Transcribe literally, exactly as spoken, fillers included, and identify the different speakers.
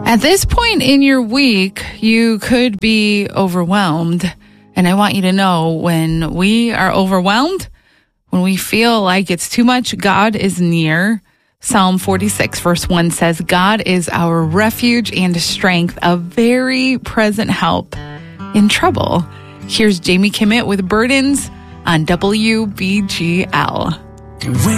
Speaker 1: At this point in your week, you could be overwhelmed. And I want you to know, when we are overwhelmed, when we feel like it's too much, God is near. Psalm forty-six verse one says, God is our refuge and strength, a very present help in trouble. Here's Jamie Kimmett with Burdens on W B G L.